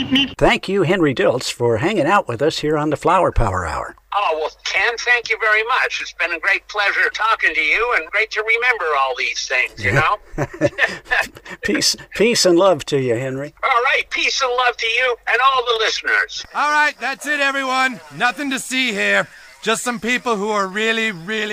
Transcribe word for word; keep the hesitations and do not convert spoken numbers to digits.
Thank you, Henry Diltz, for hanging out with us here on the Flower Power Hour. Oh, well, Ken, thank you very much. It's been a great pleasure talking to you and great to remember all these things, you know? Peace, peace and love to you, Henry. All right, peace and love to you and all the listeners. All right, that's it, everyone. Nothing to see here. Just some people who are really, really